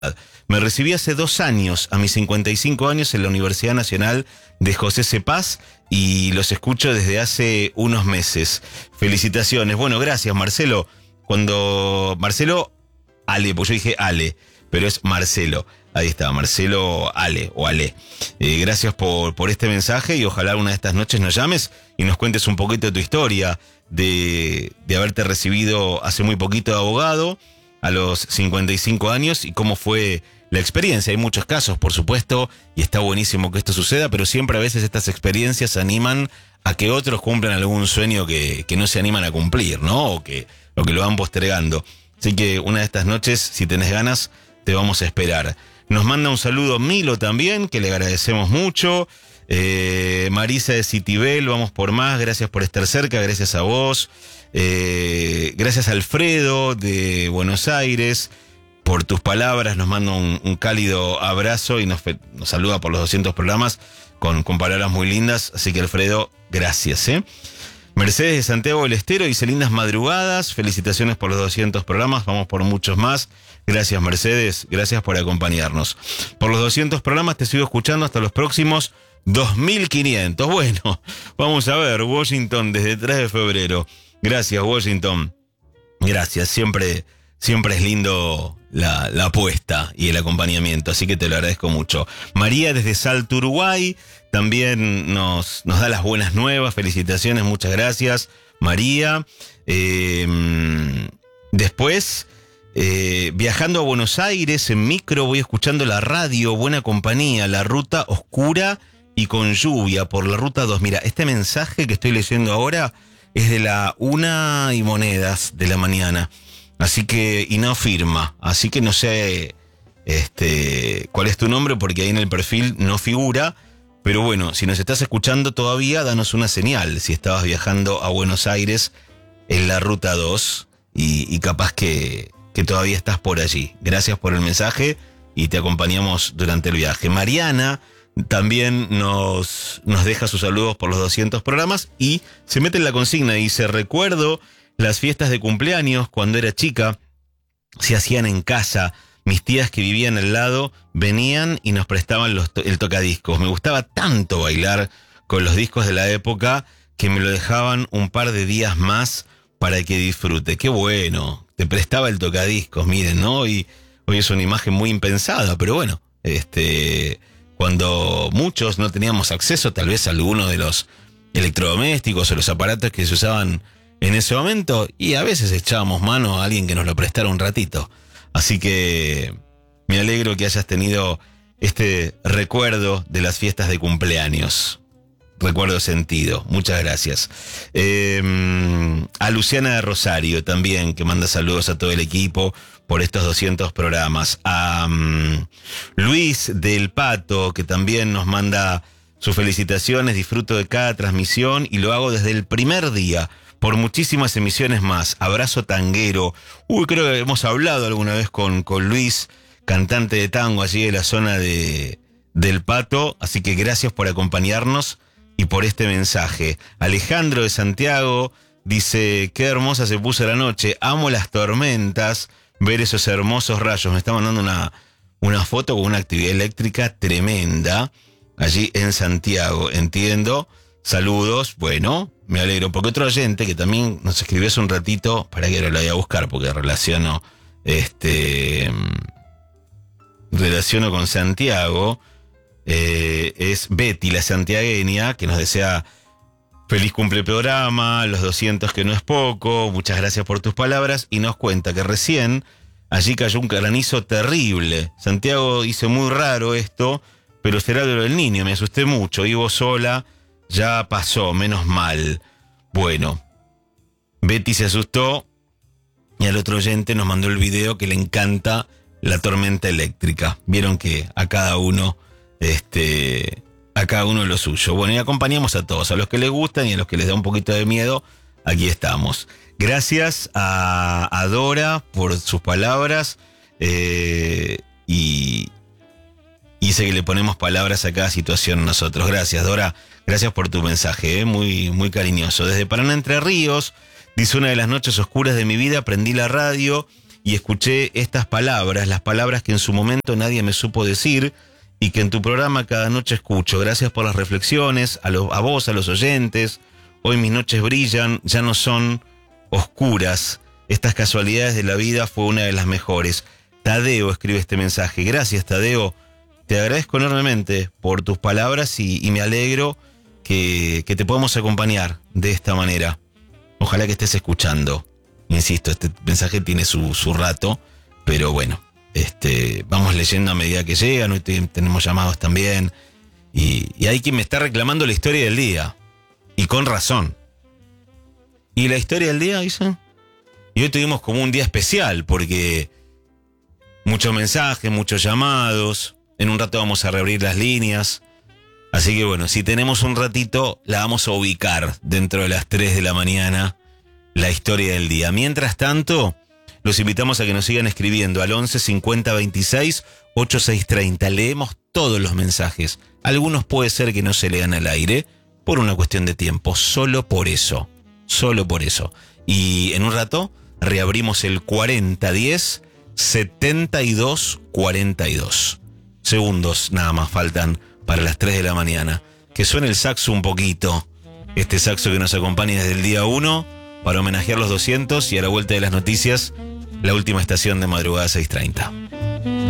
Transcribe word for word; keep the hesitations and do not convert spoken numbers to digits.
Me recibí hace dos años, a mis cincuenta y cinco años, en la Universidad Nacional de José C. Paz y los escucho desde hace unos meses. Felicitaciones. Bueno, gracias, Marcelo. Cuando Marcelo Ale, pues yo dije Ale, pero es Marcelo. Ahí está, Marcelo Ale o Ale. Eh, gracias por, por este mensaje y ojalá una de estas noches nos llames y nos cuentes un poquito de tu historia, de, de haberte recibido hace muy poquito de abogado, a los cincuenta y cinco años, y cómo fue la experiencia. Hay muchos casos, por supuesto, y está buenísimo que esto suceda, pero siempre a veces estas experiencias animan a que otros cumplan algún sueño que, que no se animan a cumplir, ¿no? O que, o que lo van postergando. Así que una de estas noches, si tenés ganas, te vamos a esperar. Nos manda un saludo Milo también, que le agradecemos mucho. Eh, Marisa de Citibel, vamos por más, gracias por estar cerca, gracias a vos. Eh, gracias a Alfredo de Buenos Aires por tus palabras, nos manda un, un cálido abrazo y nos, nos saluda por los doscientos programas con, con palabras muy lindas, así que Alfredo, gracias. ¿eh? Mercedes de Santiago del Estero dice lindas madrugadas, felicitaciones por los doscientos programas, vamos por muchos más. Gracias Mercedes, gracias por acompañarnos. Por los doscientos programas te sigo escuchando hasta los próximos dos mil quinientos. Bueno, vamos a ver, Washington desde tres de febrero. Gracias, Washington. Gracias, siempre, siempre es lindo la, la apuesta y el acompañamiento, así que te lo agradezco mucho. María desde Salto, Uruguay, también nos, nos da las buenas nuevas, felicitaciones, muchas gracias, María. Eh, después, eh, viajando a Buenos Aires en micro, voy escuchando la radio, buena compañía, la ruta oscura y con lluvia por la ruta dos. Mira, este mensaje que estoy leyendo ahora es de la una y monedas de la mañana, así que, y no firma, así que no sé este, cuál es tu nombre porque ahí en el perfil no figura, pero bueno, si nos estás escuchando todavía, danos una señal, si estabas viajando a Buenos Aires en la ruta dos y, y capaz que, que todavía estás por allí. Gracias por el mensaje y te acompañamos durante el viaje. Mariana también nos, nos deja sus saludos por los doscientos programas y se mete en la consigna y dice: recuerdo las fiestas de cumpleaños cuando era chica, se hacían en casa. Mis tías que vivían al lado venían y nos prestaban los to- el tocadiscos. Me gustaba tanto bailar con los discos de la época que me lo dejaban un par de días más para que disfrute. Qué bueno, te prestaba el tocadiscos, miren, ¿no? Y hoy es una imagen muy impensada, pero bueno, este... cuando muchos no teníamos acceso tal vez a alguno de los electrodomésticos o los aparatos que se usaban en ese momento, y a veces echábamos mano a alguien que nos lo prestara un ratito. Así que me alegro que hayas tenido este recuerdo de las fiestas de cumpleaños. Recuerdo sentido. Muchas gracias. Eh, a Luciana de Rosario también, que manda saludos a todo el equipo por estos doscientos programas. A um, Luis del Pato, que también nos manda sus felicitaciones. Disfruto de cada transmisión y lo hago desde el primer día, por muchísimas emisiones más. Abrazo tanguero. Uy, creo que hemos hablado alguna vez con, con Luis, cantante de tango allí de la zona de, del Pato. Así que gracias por acompañarnos y por este mensaje. Alejandro de Santiago dice: qué hermosa se puso la noche, amo las tormentas, ver esos hermosos rayos. Me está mandando una, una foto con una actividad eléctrica tremenda allí en Santiago, entiendo. Saludos, bueno, me alegro, porque otro oyente que también nos escribió hace un ratito, para que ahora lo voy a buscar porque relaciono este relaciono con Santiago. Eh, es Betty, la santiagueña, que nos desea feliz cumple programa, los doscientos que no es poco, muchas gracias por tus palabras, y nos cuenta que recién allí cayó un granizo terrible. Santiago dice: muy raro esto, pero será lo del niño, me asusté mucho, vivo sola, ya pasó, menos mal. Bueno, Betty se asustó y al otro oyente nos mandó el video que le encanta la tormenta eléctrica. Vieron que a cada uno Este, a cada uno lo suyo. Bueno, y acompañamos a todos, a los que les gustan y a los que les da un poquito de miedo, aquí estamos. Gracias a, a Dora por sus palabras, eh, y, y sé que le ponemos palabras a cada situación nosotros. Gracias, Dora, gracias por tu mensaje, eh, muy, muy cariñoso. Desde Paraná, Entre Ríos, dice: una de las noches oscuras de mi vida, prendí la radio y escuché estas palabras, las palabras que en su momento nadie me supo decir y que en tu programa cada noche escucho. Gracias por las reflexiones, a, lo, a vos, a los oyentes. Hoy mis noches brillan, ya no son oscuras. Estas casualidades de la vida fue una de las mejores. Tadeo escribe este mensaje. Gracias, Tadeo. Te agradezco enormemente por tus palabras y, y me alegro que, que te podamos acompañar de esta manera. Ojalá que estés escuchando. Insisto, este mensaje tiene su, su rato, pero bueno, este, vamos leyendo a medida que llegan. Hoy tenemos llamados también. Y, y hay quien me está reclamando la historia del día. Y con razón. ¿Y la historia del día, dicen? Y hoy tuvimos como un día especial, porque muchos mensajes, muchos llamados. En un rato vamos a reabrir las líneas. Así que bueno, si tenemos un ratito, la vamos a ubicar dentro de las tres de la mañana, la historia del día. Mientras tanto, los invitamos a que nos sigan escribiendo al once cincuenta veintiséis ochenta y seis treinta. Leemos todos los mensajes. Algunos puede ser que no se lean al aire por una cuestión de tiempo. Solo por eso. Solo por eso. Y en un rato reabrimos el cuarenta diez setenta y dos cuarenta y dos. Segundos nada más faltan para las tres de la mañana. Que suene el saxo un poquito. Este saxo que nos acompaña desde el día uno para homenajear los doscientos y a la vuelta de las noticias, la última estación de madrugada seis treinta.